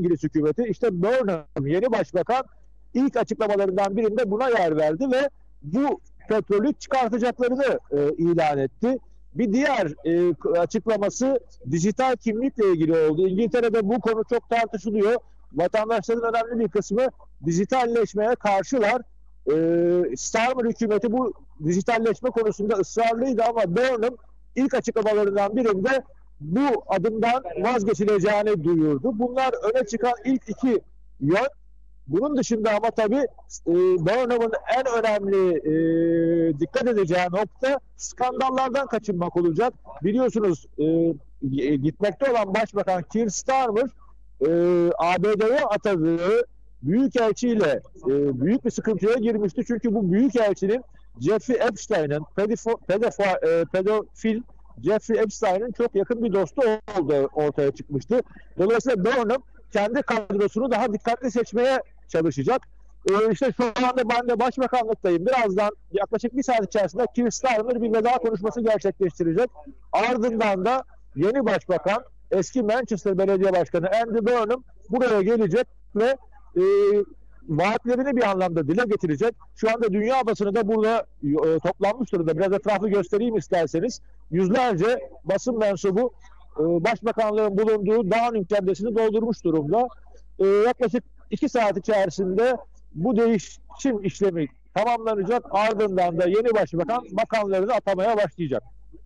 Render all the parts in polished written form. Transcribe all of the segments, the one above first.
İngiliz hükümeti. İşte Burnham, yeni başbakan, ilk açıklamalarından birinde buna yer verdi ve bu petrolü çıkartacaklarını ilan etti. Bir diğer açıklaması dijital kimlikle ilgili oldu. İngiltere'de bu konu çok tartışılıyor. Vatandaşların önemli bir kısmı dijitalleşmeye karşılar. Starmer hükümeti bu dijitalleşme konusunda ısrarlıydı ama Burnham ilk açıklamalarından birinde bu adımdan vazgeçileceğini duyurdu. Bunlar öne çıkan ilk iki yön. Bunun dışında ama tabii Burnham'ın en önemli dikkat edeceği nokta skandallardan kaçınmak olacak. Biliyorsunuz gitmekte olan Başbakan Keir Starmer ABD'ye atadığı büyükelçiyle büyük bir sıkıntıya girmişti. Çünkü bu büyükelçinin Jeffrey Epstein'in pedofil Jeffrey Epstein'in çok yakın bir dostu olduğu ortaya çıkmıştı. Dolayısıyla Burnham kendi kadrosunu daha dikkatli seçmeye çalışacak. İşte şu anda ben de başbakanlıktayım. Birazdan yaklaşık bir saat içerisinde Keir Starmer bir veda konuşması gerçekleştirecek. Ardından da yeni başbakan, eski Manchester Belediye Başkanı Andy Burnham buraya gelecek ve vaatlerini bir anlamda dile getirecek. Şu anda dünya basını da burada toplanmış durumda. Biraz etrafı göstereyim isterseniz. Yüzlerce basın mensubu Başbakanlığın bulunduğu Downing caddesini doldurmuş durumda. Yaklaşık 2 saat içerisinde bu değişim işlemi tamamlanacak. Ardından da yeni başbakan bakanlarını atamaya başlayacak.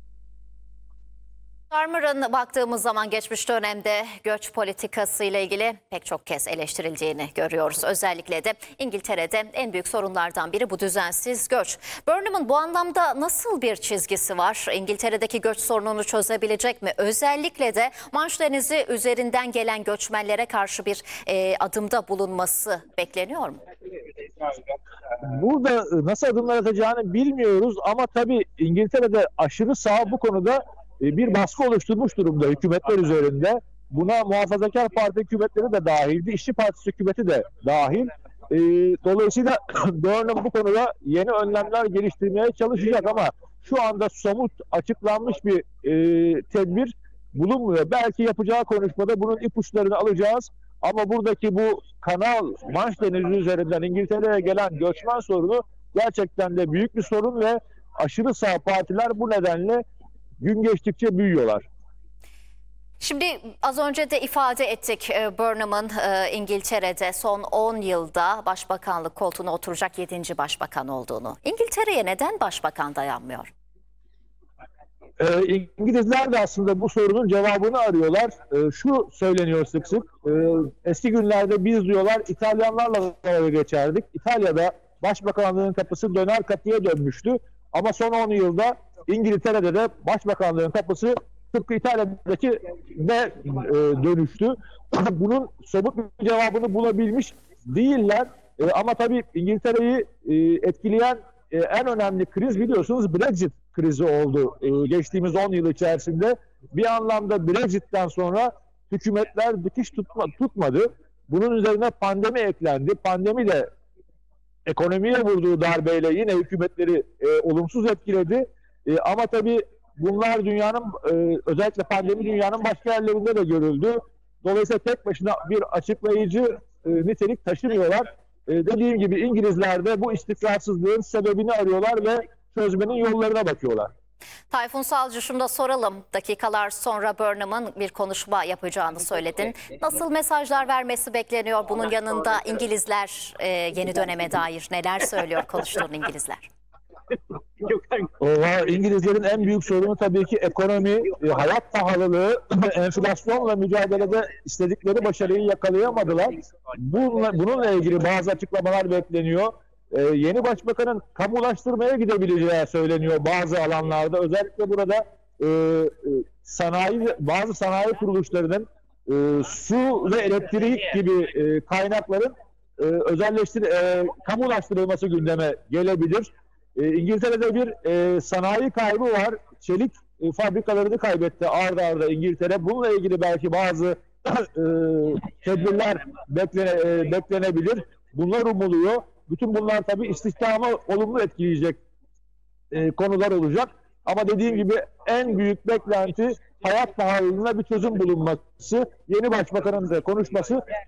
Starmer'ın baktığımız zaman geçmiş dönemde göç politikası ile ilgili pek çok kez eleştirildiğini görüyoruz. Özellikle de İngiltere'de en büyük sorunlardan biri bu düzensiz göç. Burnham'ın bu anlamda nasıl bir çizgisi var? İngiltere'deki göç sorununu çözebilecek mi? Özellikle de Manş Denizi üzerinden gelen göçmenlere karşı bir adımda bulunması bekleniyor mu? Burada nasıl adımlar atacağını bilmiyoruz ama tabii İngiltere'de aşırı sağ bu konuda bir baskı oluşturmuş durumda hükümetler üzerinde. Buna Muhafazakar Parti hükümetleri de dahildi, İşçi Partisi hükümeti de dahil. Dolayısıyla Burnham bu konuda yeni önlemler geliştirmeye çalışacak ama şu anda somut açıklanmış bir tedbir bulunmuyor. Belki yapacağı konuşmada bunun ipuçlarını alacağız ama buradaki bu kanal Manş Denizi üzerinden İngiltere'ye gelen göçmen sorunu gerçekten de büyük bir sorun ve aşırı sağ partiler bu nedenle gün geçtikçe büyüyorlar. Şimdi az önce de ifade ettik Burnham'ın İngiltere'de son 10 yılda başbakanlık koltuğuna oturacak 7. başbakan olduğunu. İngiltere'ye neden başbakan dayanmıyor? İngilizler de aslında bu sorunun cevabını arıyorlar. Şu söyleniyor sık sık. Eski günlerde biz diyorlar İtalyanlarla dalga geçerdik. İtalya'da başbakanlığın kapısı döner kapıya dönmüştü. Ama son 10 yılda İngiltere'de de başbakanlığın kapısı tıpkı İtalya'daki de dönüştü. Bunun somut bir cevabını bulabilmiş değiller. Ama tabii İngiltere'yi etkileyen en önemli kriz biliyorsunuz Brexit krizi oldu. Geçtiğimiz 10 yıl içerisinde bir anlamda Brexit'ten sonra hükümetler dikiş tutmadı. Bunun üzerine pandemi eklendi. Pandemi de ekonomiye vurduğu darbeyle yine hükümetleri olumsuz etkiledi. Ama tabii bunlar dünyanın özellikle pandemi dünyanın başka yerlerinde de görüldü. Dolayısıyla tek başına bir açıklayıcı nitelik taşımıyorlar. Dediğim gibi İngilizler de bu istikrarsızlığın sebebini arıyorlar ve çözmenin yollarına bakıyorlar. Tayfun Salcı, şunu da soralım. Dakikalar sonra Burnham'ın bir konuşma yapacağını söyledin. Nasıl mesajlar vermesi bekleniyor? Bunun yanında İngilizler yeni döneme dair neler söylüyor konuştuğun İngilizler? İngilizlerin en büyük sorunu tabii ki ekonomi, hayat pahalılığı, enflasyonla mücadelede istedikleri başarıyı yakalayamadılar. Bununla ilgili bazı açıklamalar bekleniyor. Yeni başbakanın kamulaştırmaya gidebileceği söyleniyor bazı alanlarda. Özellikle burada bazı sanayi kuruluşlarının su ve elektrik gibi kaynakların kamulaştırılması gündeme gelebilir. İngiltere'de bir sanayi kaybı var. Çelik fabrikalarını kaybetti ard arda İngiltere. Bununla ilgili belki bazı tedbirler beklenebilir. Bunlar umuluyor. Bütün bunlar tabii istihdamı olumlu etkileyecek konular olacak. Ama dediğim gibi en büyük beklenti hayat pahalılığına bir çözüm bulunması. Yeni başbakanın da konuşması